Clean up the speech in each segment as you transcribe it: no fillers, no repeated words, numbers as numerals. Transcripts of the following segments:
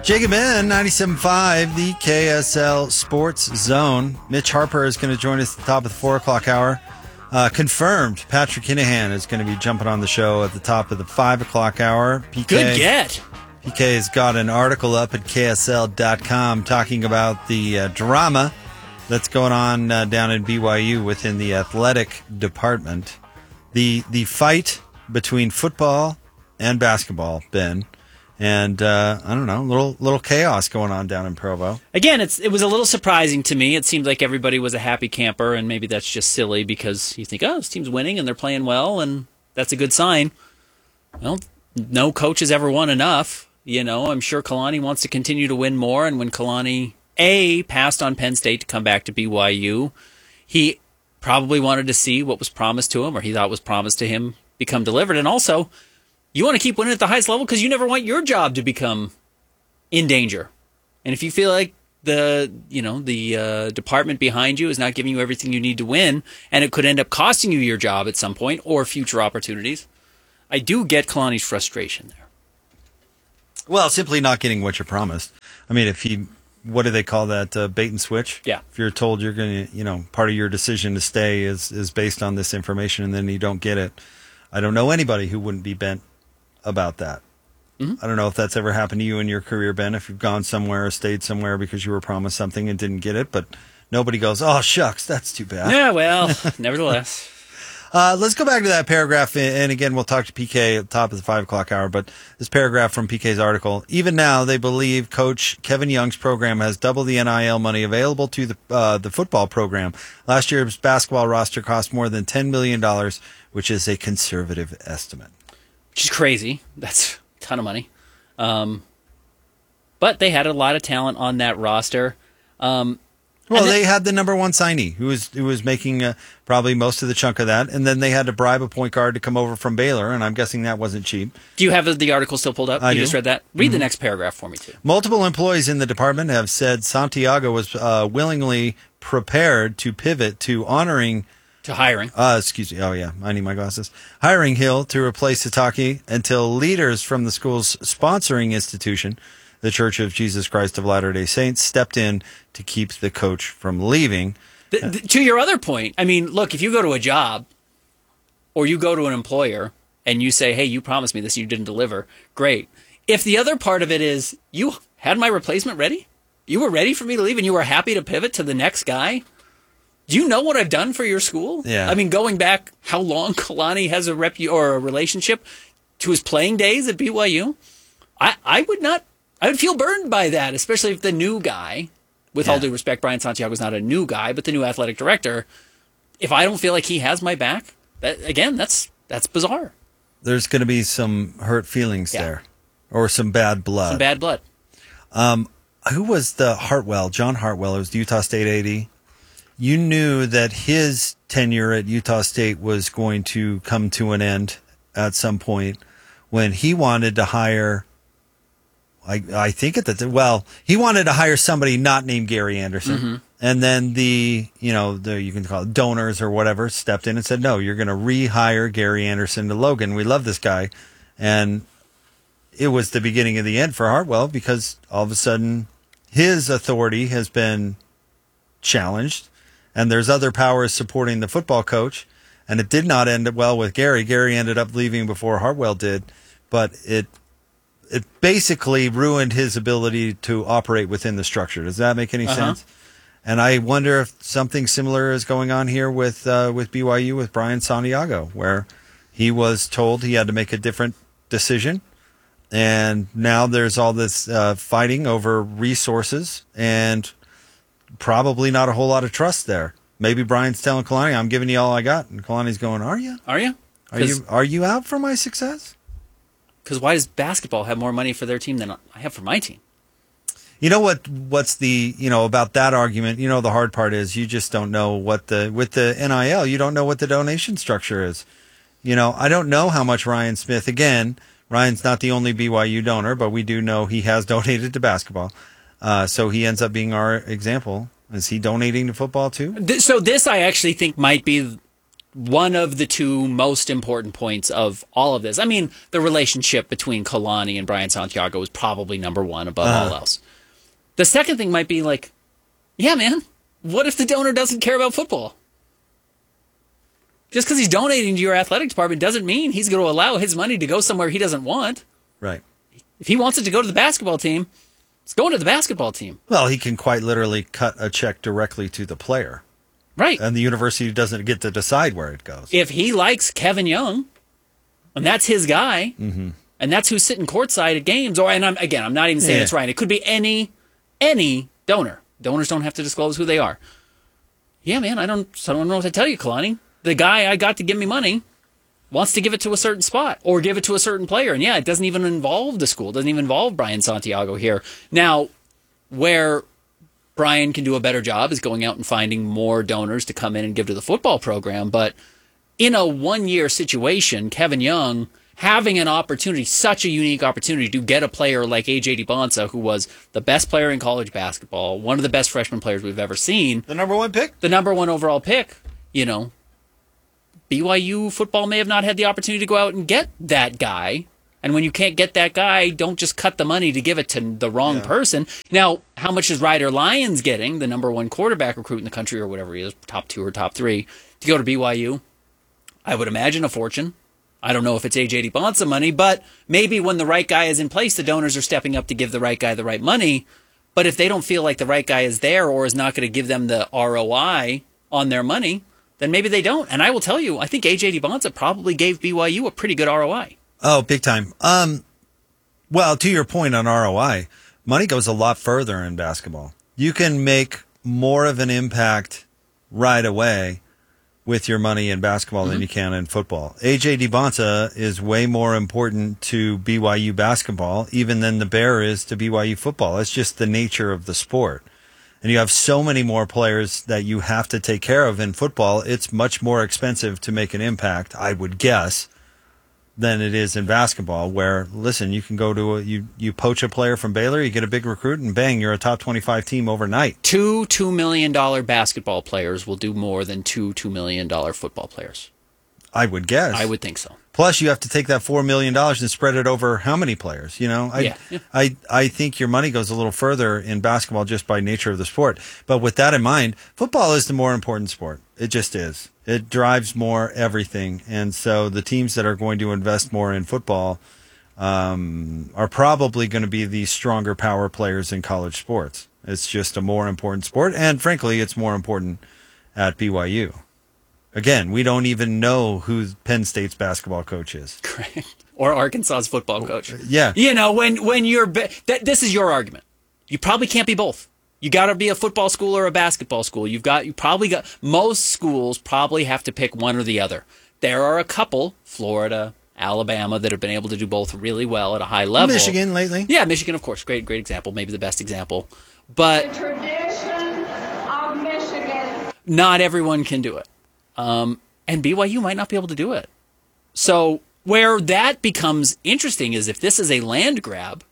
Jacob in 97.5, the KSL Sports Zone. Mitch Harper is going to join us at the top of the 4 o'clock hour. Confirmed, Patrick Kinahan is going to be jumping on the show at the top of the 5 o'clock hour. PK, good get. PK has got an article up at KSL.com talking about the drama that's going on down in BYU within the athletic department. The fight between football and basketball, Ben. And, I don't know, little chaos going on down in Provo. Again, it was a little surprising to me. It seemed like everybody was a happy camper, and maybe that's just silly because you think, oh, this team's winning and they're playing well, and that's a good sign. Well, no coach has ever won enough. You know, I'm sure Kalani wants to continue to win more, and when Kalani, passed on Penn State to come back to BYU, he probably wanted to see what was promised to him, or he thought was promised to him, become delivered. And also, you want to keep winning at the highest level because you never want your job to become in danger. And if you feel like the department behind you is not giving you everything you need to win, and it could end up costing you your job at some point or future opportunities, I do get Kalani's frustration there. Well, simply not getting what you're promised. I mean, what do they call that, bait and switch? Yeah. If you're told you're going to, part of your decision to stay is based on this information and then you don't get it. I don't know anybody who wouldn't be bent about that. Mm-hmm. I don't know if that's ever happened to you in your career, Ben, if you've gone somewhere or stayed somewhere because you were promised something and didn't get it, but nobody goes, oh, shucks, that's too bad. Yeah, well, nevertheless. Let's go back to that paragraph, and again, we'll talk to PK at the top of the 5 o'clock hour, but this paragraph from PK's article, even now, they believe Coach Kevin Young's program has double the NIL money available to the football program. Last year's basketball roster cost more than $10 million, which is a conservative estimate. Which is crazy. That's a ton of money. But they had a lot of talent on that roster. They had the number one signee who was making probably most of the chunk of that, and then they had to bribe a point guard to come over from Baylor, and I'm guessing that wasn't cheap. Do you have the article still pulled up? I do. Just read that? Read the next paragraph for me, too. Multiple employees in the department have said Santiago was willingly prepared to pivot to hiring. Excuse me. Oh, yeah. I need my glasses. Hiring Hill to replace Sataki until leaders from the school's sponsoring institution, the Church of Jesus Christ of Latter-day Saints, stepped in to keep the coach from leaving. To your other point, I mean, look, if you go to a job or you go to an employer and you say, hey, you promised me this and you didn't deliver, great. If the other part of it is you had my replacement ready, you were ready for me to leave and you were happy to pivot to the next guy, do you know what I've done for your school? Yeah. I mean, going back how long Kalani has a relationship to his playing days at BYU, I would feel burned by that, especially if the new guy, with all due respect, Brian Santiago is not a new guy, but the new athletic director, if I don't feel like he has my back, that's bizarre. There's going to be some hurt feelings there, or some bad blood. Who was the Hartwell? John Hartwell, it was the Utah State AD. You knew that his tenure at Utah State was going to come to an end at some point when he wanted to hire, I think he wanted to hire somebody not named Gary Anderson. Mm-hmm. And then you can call it donors or whatever, stepped in and said, no, you're going to rehire Gary Anderson to Logan. We love this guy. And it was the beginning of the end for Hartwell because all of a sudden his authority has been challenged. And there's other powers supporting the football coach. And it did not end well with Gary. Gary ended up leaving before Hartwell did. But it basically ruined his ability to operate within the structure. Does that make any sense? And I wonder if something similar is going on here with BYU, with Brian Santiago, where he was told he had to make a different decision. And now there's all this fighting over resources and probably not a whole lot of trust there. Maybe Brian's telling Kalani, I'm giving you all I got. And Kalani's going, are you? Are you? Are you out for my success? Because why does basketball have more money for their team than I have for my team? You know what's the, about that argument, the hard part is you just don't know with the NIL, you don't know what the donation structure is. I don't know how much Ryan Smith, again, Ryan's not the only BYU donor, but we do know he has donated to basketball. So he ends up being our example. Is he donating to football too? So this I actually think might be one of the two most important points of all of this. I mean, the relationship between Kalani and Brian Santiago is probably number one above all else. The second thing might be like, yeah, man, what if the donor doesn't care about football? Just because he's donating to your athletic department doesn't mean he's going to allow his money to go somewhere he doesn't want. Right. If he wants it to go to the basketball team, it's going to the basketball team. Well, he can quite literally cut a check directly to the player. Right. And the university doesn't get to decide where it goes. If he likes Kevin Young, and that's his guy, and that's who's sitting courtside at games, and I'm not even saying it's right. It could be any donor. Donors don't have to disclose who they are. Yeah, man, I don't know what to tell you, Kalani. The guy I got to give me money wants to give it to a certain spot or give it to a certain player. And yeah, it doesn't even involve the school. It doesn't even involve Brian Santiago here. Now, where Brian can do a better job is going out and finding more donors to come in and give to the football program. But in a one-year situation, Kevin Young having an opportunity, such a unique opportunity to get a player like A.J. DiBonsa, who was the best player in college basketball, one of the best freshman players we've ever seen. The number one pick? The number one overall pick, BYU football may have not had the opportunity to go out and get that guy. And when you can't get that guy, don't just cut the money to give it to the wrong person. Now, how much is Ryder Lyons getting, the number one quarterback recruit in the country or whatever he is, top 2 or top 3, to go to BYU? I would imagine a fortune. I don't know if it's A.J. DiBonsa money, but maybe when the right guy is in place, the donors are stepping up to give the right guy the right money. But if they don't feel like the right guy is there or is not going to give them the ROI on their money, then maybe they don't. And I will tell you, I think A.J. DiBonsa probably gave BYU a pretty good ROI. Oh, big time. Well, to your point on ROI, money goes a lot further in basketball. You can make more of an impact right away with your money in basketball than you can in football. A.J. DiBonsa is way more important to BYU basketball even than the Bear is to BYU football. It's just the nature of the sport. And you have so many more players that you have to take care of in football. It's much more expensive to make an impact, I would guess, than it is in basketball, where, listen, you can go to you poach a player from Baylor, you get a big recruit, and bang, you're a top 25 team overnight. Two $2 million basketball players will do more than two $2 million football players. I would guess. I would think so. Plus, you have to take that $4 million and spread it over how many players? I think your money goes a little further in basketball just by nature of the sport. But with that in mind, football is the more important sport. It just is. It drives more everything. And so the teams that are going to invest more in football are probably going to be the stronger power players in college sports. It's just a more important sport. And frankly, it's more important at BYU. Again, we don't even know who Penn State's basketball coach is. Correct. Or Arkansas's football coach. Yeah. When you're this is your argument. You probably can't be both. You got to be a football school or a basketball school. Most schools probably have to pick one or the other. There are a couple, Florida, Alabama, that have been able to do both really well at a high level. Michigan lately. Yeah, Michigan, of course. Great example. Maybe the best example. But the tradition of Michigan. Not everyone can do it. And BYU might not be able to do it. So where that becomes interesting is if this is a land grab,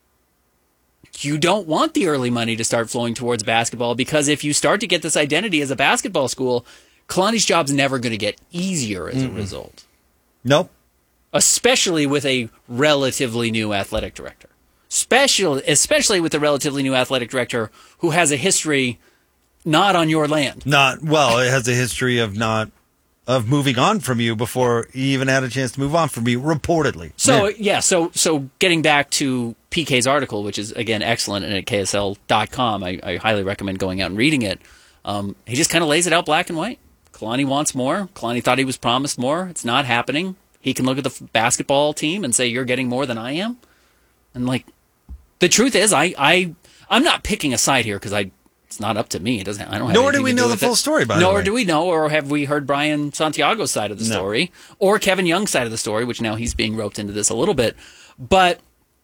you don't want the early money to start flowing towards basketball, because if you start to get this identity as a basketball school, Kalani's job's never going to get easier as a result. Nope. Especially with a relatively new athletic director. Especially with a relatively new athletic director who has a history not on your land. It has a history of moving on from you before he even had a chance to move on from you, reportedly. So getting back to PK's article, which is, again, excellent, and at KSL.com, I highly recommend going out and reading it. He just kind of lays it out black and white. Kalani wants more. Kalani thought he was promised more. It's not happening. He can look at the basketball team and say, you're getting more than I am. And, the truth is, I'm not picking a side here because it's not up to me. I don't have Nor do we know the full story, by the way. Nor do we know, or have we heard Brian Santiago's side of the story, or Kevin Young's side of the story, which now he's being roped into this a little bit. But,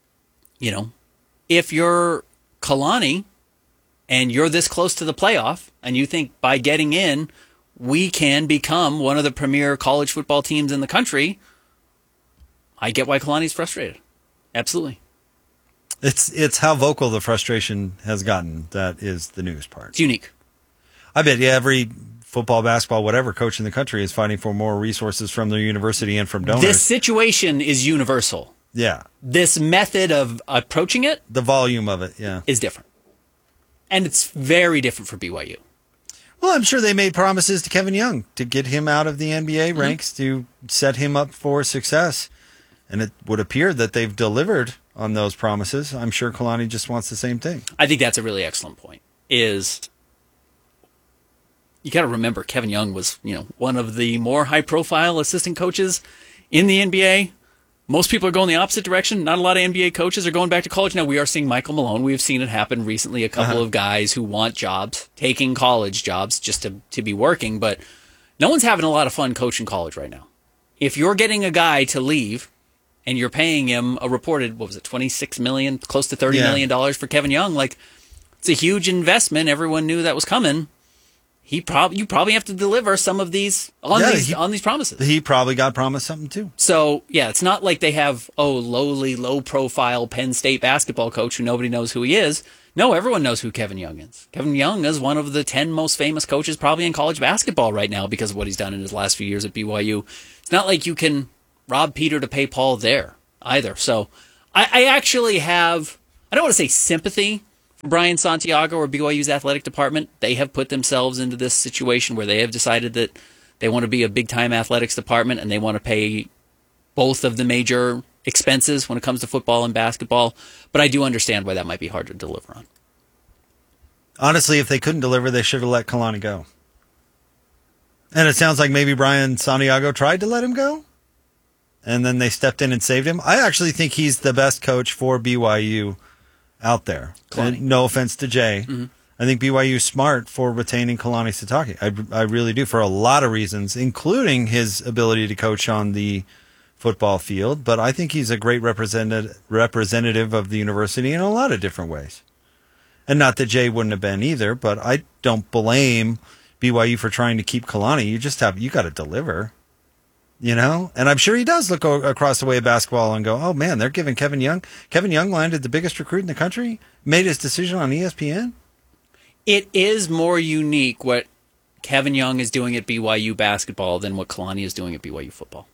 if you're Kalani and you're this close to the playoff, and you think by getting in, we can become one of the premier college football teams in the country, I get why Kalani's frustrated. Absolutely. It's how vocal the frustration has gotten that is the news part. It's unique. I bet every football, basketball, whatever coach in the country is fighting for more resources from their university and from donors. This situation is universal. Yeah. This method of approaching it The volume of it, yeah. is different. And it's very different for BYU. Well, I'm sure they made promises to Kevin Young to get him out of the NBA ranks, to set him up for success. And it would appear that they've delivered on those promises. I'm sure Kalani just wants the same thing. I think that's a really excellent point. Is you got to remember Kevin Young was, one of the more high-profile assistant coaches in the NBA. Most people are going the opposite direction. Not a lot of NBA coaches are going back to college. Now, we are seeing Michael Malone. We have seen it happen recently. A couple of guys who want jobs, taking college jobs just to be working. But no one's having a lot of fun coaching college right now. If you're getting a guy to leave and you're paying him a reported, $26 million, close to $30 million for Kevin Young, it's a huge investment. Everyone knew that was coming. You probably have to deliver some of these on these promises. He probably got promised something too. So it's not like they have low profile Penn State basketball coach who nobody knows who he is. No, everyone knows who Kevin Young is. Kevin Young is one of the 10 most famous coaches probably in college basketball right now because of what he's done in his last few years at BYU. It's not like you can rob Peter to pay Paul there either. So I actually have, I don't want to say sympathy for Brian Santiago or BYU's athletic department. They have put themselves into this situation where they have decided that they want to be a big-time athletics department and they want to pay both of the major expenses when it comes to football and basketball. But I do understand why that might be hard to deliver on. Honestly, if they couldn't deliver, they should have let Kalani go. And it sounds like maybe Brian Santiago tried to let him go, and then they stepped in and saved him. I actually think he's the best coach for BYU out there. And no offense to Jay. Mm-hmm. I think BYU's smart for retaining Kalani Sitake. I really do, for a lot of reasons, including his ability to coach on the football field. But I think he's a great representative of the university in a lot of different ways. And not that Jay wouldn't have been either, but I don't blame BYU for trying to keep Kalani. You got to deliver. And I'm sure he does look across the way of basketball and go, oh, man, they're giving Kevin Young. Kevin Young landed the biggest recruit in the country, made his decision on ESPN. It is more unique what Kevin Young is doing at BYU basketball than what Kalani is doing at BYU football.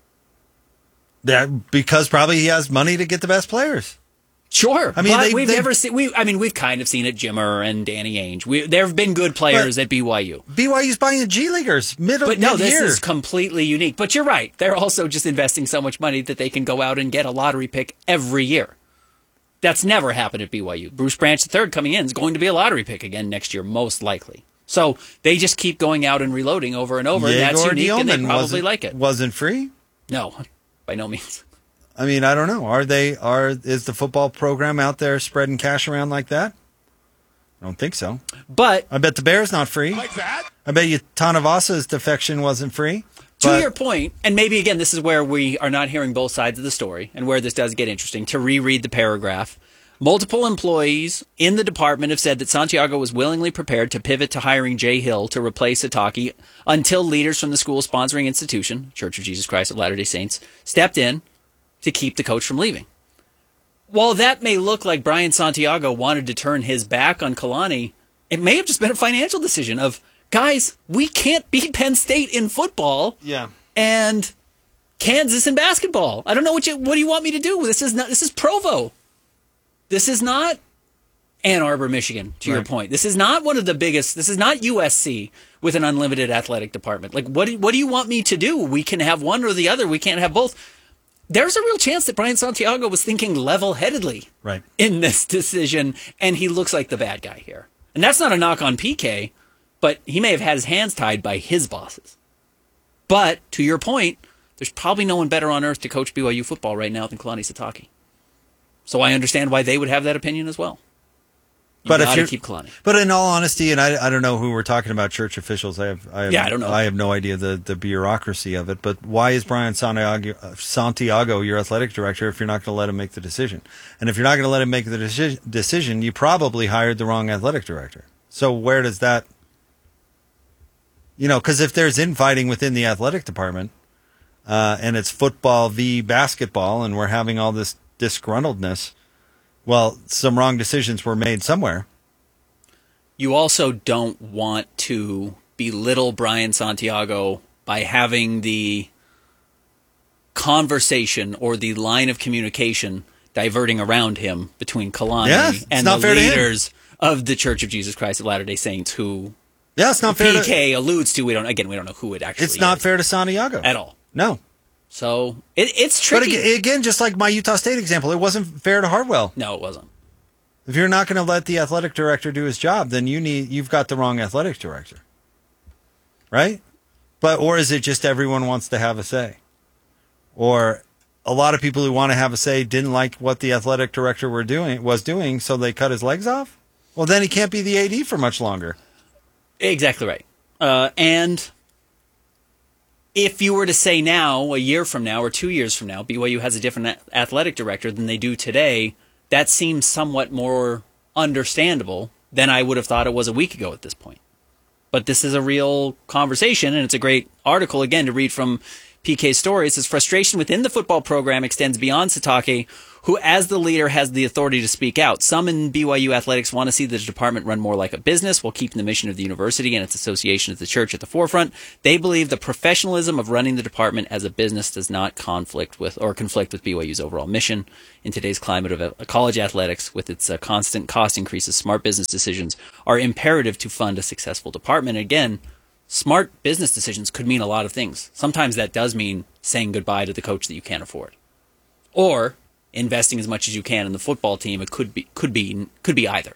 Because probably he has money to get the best players. Sure, I mean, we've kind of seen it. Jimmer and Danny Ainge. There have been good players at BYU. BYU's buying the G Leaguers But no, this is completely unique. But you're right; they're also just investing so much money that they can go out and get a lottery pick every year. That's never happened at BYU. Bruce Branch III coming in is going to be a lottery pick again next year, most likely. So they just keep going out and reloading over and over. And that's unique, and they probably like it. Wasn't free? No, by no means. I mean, I don't know. Is the football program out there spreading cash around like that? I don't think so. But I bet the Bears not free. Like that? I bet you Tanavasa's defection wasn't free. To your point, and maybe again, this is where we are not hearing both sides of the story and where this does get interesting, to reread the paragraph. Multiple employees in the department have said that Santiago was willingly prepared to pivot to hiring Jay Hill to replace Sitake until leaders from the school sponsoring institution, Church of Jesus Christ of Latter-day Saints, stepped in to keep the coach from leaving. While that may look like Brian Santiago wanted to turn his back on Kalani, it may have just been a financial decision of, guys, we can't beat Penn State in football. Yeah. And Kansas in basketball. I don't know what do you want me to do? This is Provo. This is not Ann Arbor, Michigan, to your point. This is not one of the biggest. This is not USC with an unlimited athletic department. Like, what do you want me to do? We can have one or the other. We can't have both. There's a real chance that Brian Santiago was thinking level-headedly in this decision, and he looks like the bad guy here. And that's not a knock on PK, but he may have had his hands tied by his bosses. But, to your point, there's probably no one better on earth to coach BYU football right now than Kalani Sitake. So I understand why they would have that opinion as well. But if you keep Kalani. But in all honesty, and I don't know who we're talking about, church officials. I don't know. I have no idea the bureaucracy of it. But why is Brian Santiago your athletic director if you're not going to let him make the decision? And if you're not going to let him make the decision, you probably hired the wrong athletic director. So where does that? Because if there's infighting within the athletic department, and it's football v. basketball, and we're having all this disgruntledness. Well, some wrong decisions were made somewhere. You also don't want to belittle Brian Santiago by having the conversation or the line of communication diverting around him between Kalani and the leaders of the Church of Jesus Christ of Latter-day Saints who it's not fair PK alludes to. We don't know who it actually is. It's not fair to Santiago. At all. No. So it's tricky. But again, just like my Utah State example, it wasn't fair to Hartwell. No, it wasn't. If you're not going to let the athletic director do his job, then you've got the wrong athletic director. Right? Or is it just everyone wants to have a say? Or a lot of people who want to have a say didn't like what the athletic director was doing, so they cut his legs off? Well, then he can't be the AD for much longer. Exactly right. And if you were to say now, a year from now or 2 years from now, BYU has a different athletic director than they do today, that seems somewhat more understandable than I would have thought it was a week ago at this point. But this is a real conversation, and it's a great article, again, to read from PK's story. It says, frustration within the football program extends beyond Sitake, who, as the leader, has the authority to speak out. Some in BYU athletics want to see the department run more like a business while keeping the mission of the university and its association with the church at the forefront. They believe the professionalism of running the department as a business does not conflict with BYU's overall mission. In today's climate of college athletics, with its constant cost increases, smart business decisions are imperative to fund a successful department. Again, smart business decisions could mean a lot of things. Sometimes that does mean saying goodbye to the coach that you can't afford, or investing as much as you can in the football team. It could be either.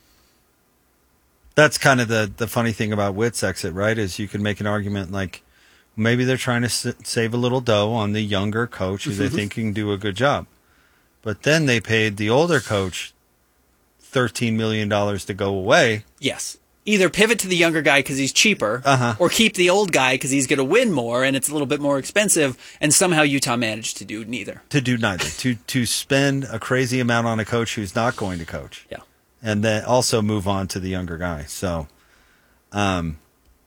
That's kind of the funny thing about Witt's exit, right? Is you can make an argument like maybe they're trying to save a little dough on the younger coach who they think can do a good job, but then they paid the older coach $13 million to go away. Yes. Either pivot to the younger guy because he's cheaper, or keep the old guy because he's going to win more and it's a little bit more expensive. And somehow Utah managed to do neither. To spend a crazy amount on a coach who's not going to coach. Yeah. And then also move on to the younger guy. So, I'm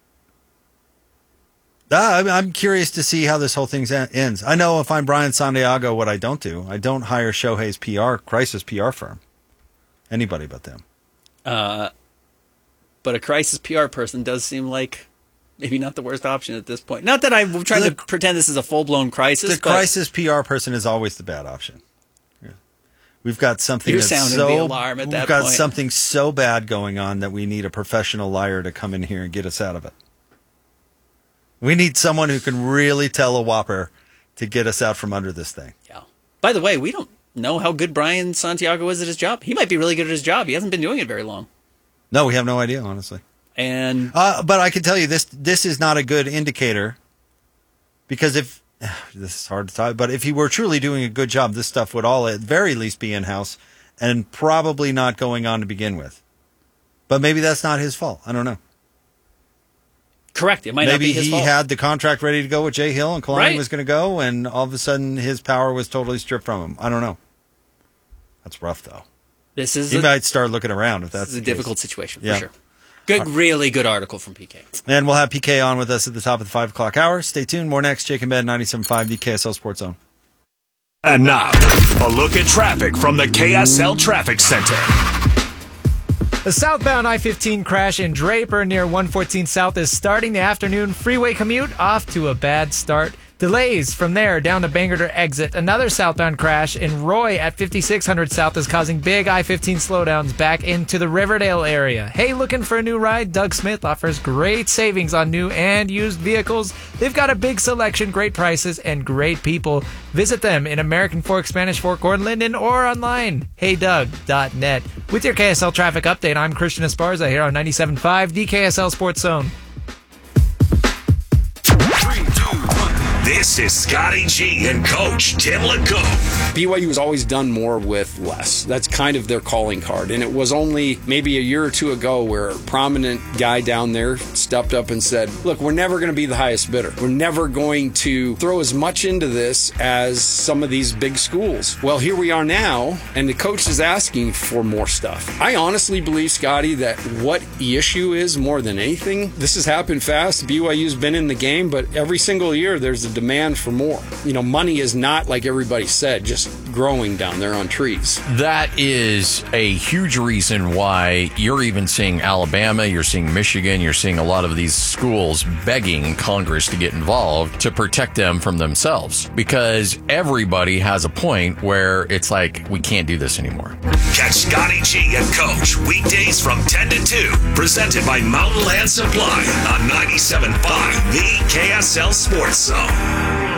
curious to see how this whole thing ends. I know if I'm Brian Santiago, what I don't do, I don't hire Shohei's crisis PR firm. Anybody but them. But a crisis PR person does seem like maybe not the worst option at this point. Not that I'm trying to pretend this is a full-blown crisis. Crisis PR person is always the bad option. Yeah. We've got something You're sounding the alarm at that point. We've got something so bad going on that we need a professional liar to come in here and get us out of it. We need someone who can really tell a whopper to get us out from under this thing. Yeah. By the way, we don't know how good Brian Santiago is at his job. He might be really good at his job. He hasn't been doing it very long. No, we have no idea, honestly. And but I can tell you this is not a good indicator, because if this is hard to talk, but if he were truly doing a good job, this stuff would all at very least be in-house and probably not going on to begin with. But maybe that's not his fault. I don't know. Correct. It might not be his fault. Maybe he had the contract ready to go with Jay Hill and Kalani was going to go, and all of a sudden his power was totally stripped from him. I don't know. That's rough, though. He might start looking around if that's a difficult situation, for sure. Good, really good article from PK. And we'll have PK on with us at the top of the 5 o'clock hour. Stay tuned. More next. Jake and Ben, 97.5, the KSL Sports Zone. And now, a look at traffic from the KSL Traffic Center. The southbound I-15 crash in Draper near 114 South is starting the afternoon freeway commute off to a bad start. Delays from there down to Bangerter exit. Another southbound crash in Roy at 5600 South is causing big I-15 slowdowns back into the Riverdale area. Hey, looking for a new ride? Doug Smith offers great savings on new and used vehicles. They've got a big selection, great prices, and great people. Visit them in American Fork, Spanish Fork, or Linden, or online, heydoug.net. With your KSL traffic update, I'm Christian Esparza here on 97.5, the KSL Sports Zone. This is Scotty G and Coach Tim LeCoq. BYU has always done more with less. That's kind of their calling card. And it was only maybe a year or two ago where a prominent guy down there stepped up and said, look, we're never going to be the highest bidder. We're never going to throw as much into this as some of these big schools. Well, here we are now, and the coach is asking for more stuff. I honestly believe, Scotty, that what the issue is more than anything, this has happened fast. BYU's been in the game, but every single year there's a demand for more. You know, money is not, like everybody said, just growing down there on trees. That is a huge reason why you're even seeing Alabama, you're seeing Michigan, you're seeing a lot of these schools begging Congress to get involved to protect them from themselves. Because everybody has a point where it's like, we can't do this anymore. Catch Scotty G and Coach weekdays from 10 to 2. Presented by Mountain Land Supply on 97.5, the KSL Sports Zone.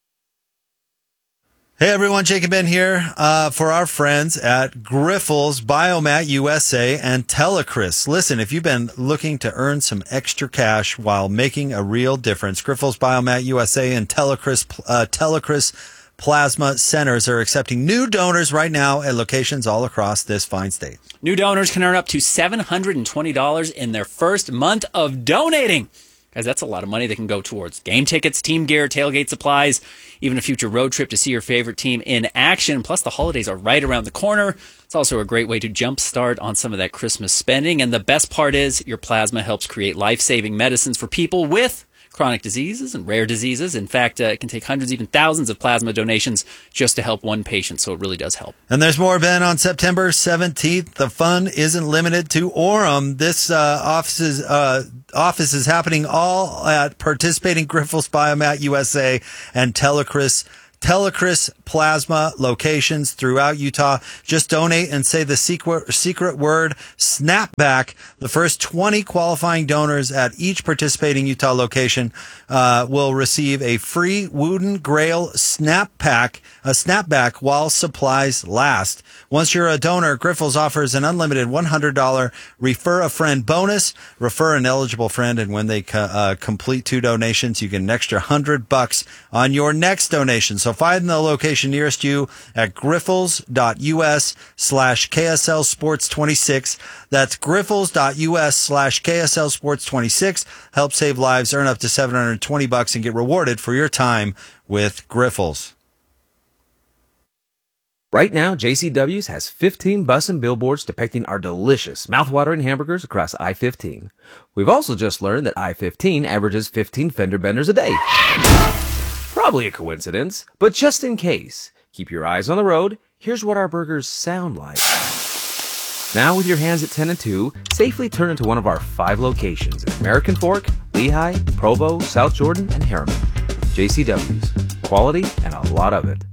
Hey everyone, Jacob Ben here for our friends at Grifols, Biomat USA, and Telecris. Listen, if you've been looking to earn some extra cash while making a real difference, Grifols, Biomat USA, and Telecris Plasma Centers are accepting new donors right now at locations all across this fine state. New donors can earn up to $720 in their first month of donating. Guys, that's a lot of money that can go towards game tickets, team gear, tailgate supplies, even a future road trip to see your favorite team in action. Plus, the holidays are right around the corner. It's also a great way to jumpstart on some of that Christmas spending. And the best part is your plasma helps create life-saving medicines for people with chronic diseases and rare diseases. In fact, it can take hundreds, even thousands of plasma donations just to help one patient, so it really does help. And there's more, Ben, on September 17th. The fun isn't limited to Orem. This office is happening all at participating Grifols, Biomat USA, and Telecris Plasma locations throughout Utah. Just donate and say the secret word snapback. The first 20 qualifying donors at each participating Utah location will receive a free Wooden Grail snapback while supplies last. Once you're a donor, Grifols offers an unlimited $100 refer a friend bonus. Refer an eligible friend, and when they complete 2 donations, you get an extra $100 on your next donation. So find the location nearest you at grifols.us/KSL Sports 26. That's grifols.us/KSL Sports 26. Help save lives, earn up to $720, and get rewarded for your time with Grifols. Right now, JCW's has 15 bussin' billboards depicting our delicious, mouthwatering hamburgers across I-15. We've also just learned that I-15 averages 15 fender benders a day. Probably a coincidence, but just in case, keep your eyes on the road. Here's what our burgers sound like. Now, with your hands at 10 and 2, safely turn into one of our 5 locations at American Fork, Lehigh, Provo, South Jordan, and Harriman. JCW's. Quality and a lot of it.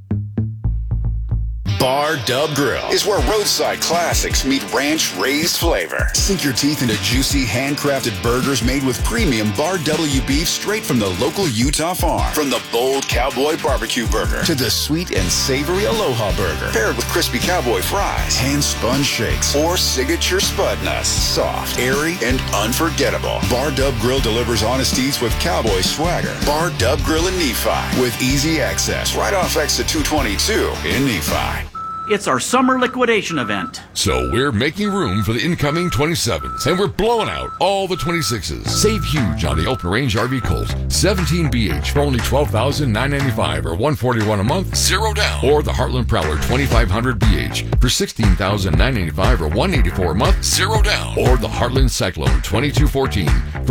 Bar Dub Grill is where roadside classics meet ranch-raised flavor. Sink your teeth into juicy, handcrafted burgers made with premium Bar W beef straight from the local Utah farm. From the bold cowboy barbecue burger to the sweet and savory Aloha burger, paired with crispy cowboy fries, hand-spun shakes, or signature spud nuts. Soft, airy, and unforgettable. Bar Dub Grill delivers honest eats with cowboy swagger. Bar Dub Grill in Nephi with easy access right off exit 222 in Nephi. It's our summer liquidation event. So we're making room for the incoming 27s, and we're blowing out all the 26s. Save huge on the Open Range RV Colt 17BH for only $12,995 or $141 a month, 0 down. Or the Heartland Prowler 2500BH for $16,995 or $184 a month, 0 down. Or the Heartland Cyclone 2214 for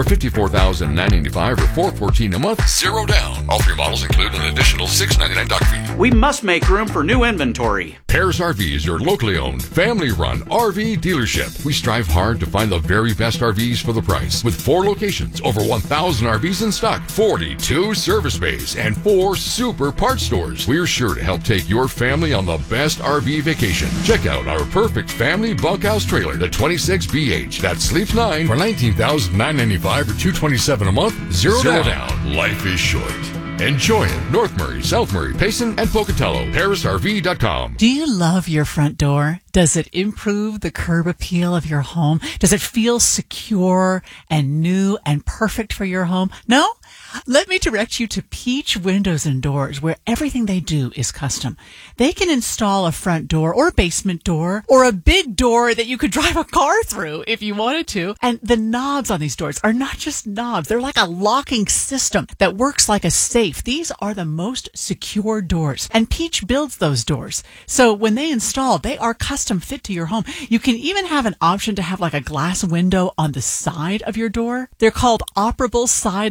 $54,995 or $414 a month, 0 down. All 3 models include an additional $699 dock fee. We must make room for new inventory. Paris RV is your locally owned, family-run RV dealership. We strive hard to find the very best RVs for the price. With 4 locations, over 1,000 RVs in stock, 42 service bays, and 4 super parts stores. We're sure to help take your family on the best RV vacation. Check out our perfect family bunkhouse trailer, the 26BH. That sleeps 9 for $19,995 or $227 a month, 0 down. Life is short. Enjoy it. North Murray, South Murray, Payson, and Pocatello. ParisRV.com. Do you love your front door? Does it improve the curb appeal of your home? Does it feel secure and new and perfect for your home? No? Let me direct you to Peach Windows and Doors, where everything they do is custom. They can install a front door or a basement door or a big door that you could drive a car through if you wanted to. And the knobs on these doors are not just knobs. They're like a locking system that works like a safe. These are the most secure doors. And Peach builds those doors. So when they install, they are custom fit to your home. You can even have an option to have like a glass window on the side of your door. They're called operable side light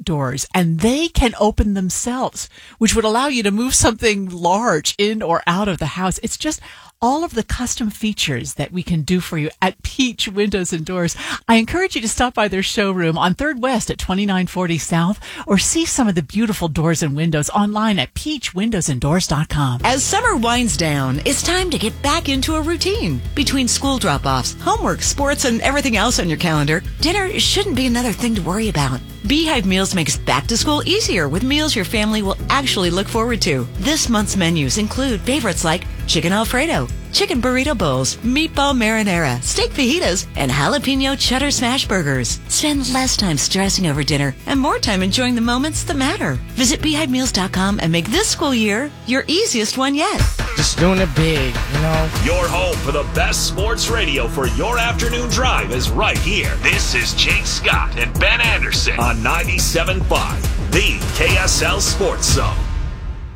doors, and they can open themselves, which would allow you to move something large in or out of the house. It's just all of the custom features that we can do for you at Peach Windows and Doors. I encourage you to stop by their showroom on 3rd West at 2940 South, or see some of the beautiful doors and windows online at peachwindowsanddoors.com. As summer winds down, it's time to get back into a routine. Between school drop-offs, homework, sports, and everything else on your calendar, dinner shouldn't be another thing to worry about. Beehive Meals makes back to school easier with meals your family will actually look forward to. This month's menus include favorites like chicken Alfredo, chicken burrito bowls, meatball marinara, steak fajitas, and jalapeno cheddar smash burgers. Spend less time stressing over dinner and more time enjoying the moments that matter. Visit beehivemeals.com and make this school year your easiest one yet. Just doing it big, you know? Your home for the best sports radio for your afternoon drive is right here. This is Jake Scott and Ben Anderson on 97.5, the KSL Sports Zone.